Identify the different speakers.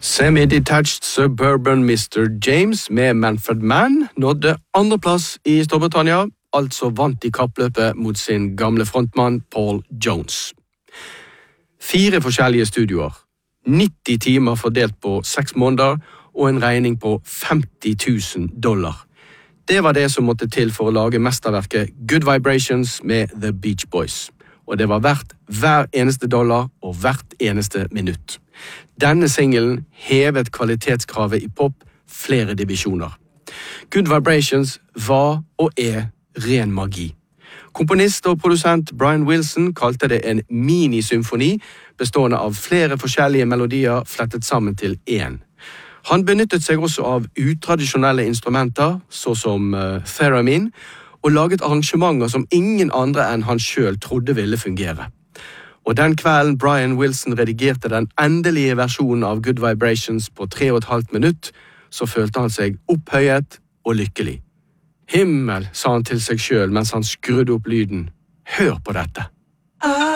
Speaker 1: Semi-detached Suburban Mr. James med Manfred Mann nådde andreplass i Storbritannia, altså vant de kappløpet mot sin gamle frontmann Paul Jones. 4 forskjellige studioer, 90 timer fordelt på 6 måneder og en regning på $50,000. Det var det som måtte til for å lage mesterverket Good Vibrations med The Beach Boys. Og det var verdt hver eneste dollar og hvert eneste minutt. Denne singelen hevet kvalitetskravet i pop flere divisjoner. Good Vibrations var og ren magi. Komponist og produsent Brian Wilson kalte det en minisymfoni bestående av flere forskjellige melodier flettet sammen til én. Han benyttet seg også av utradisjonelle instrumenter, såsom theremin, og laget arrangementer som ingen andre enn han selv trodde ville fungere. Og den kvelden Brian Wilson redigerte den endelige versjonen av Good Vibrations på 3,5 minutt, så følte han seg opphøyet og lykkelig. Himmel, sa han til seg selv mens han skrudde opp lyden. Hør på dette!